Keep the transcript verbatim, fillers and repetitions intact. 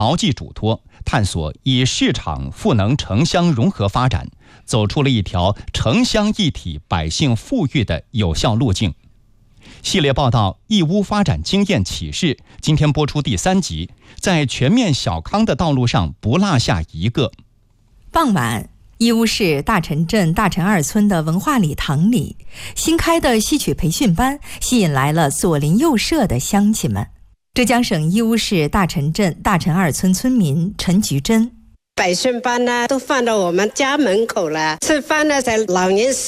牢记嘱托，探索以市场赋能城乡融合发展，走出了一条城乡一体、百姓富裕的有效路径。系列报道《义乌发展经验启示》今天播出第三集，在全面小康的道路上不落下一个。 傍晚，义乌市大陈镇大陈二村的文化礼堂里，新开的戏曲培训班吸引来了左邻右舍的乡亲们。浙江省义乌市大陈镇大陈二村村民陈菊珍： 培训班呢都放到我们家门口了，吃饭呢在老年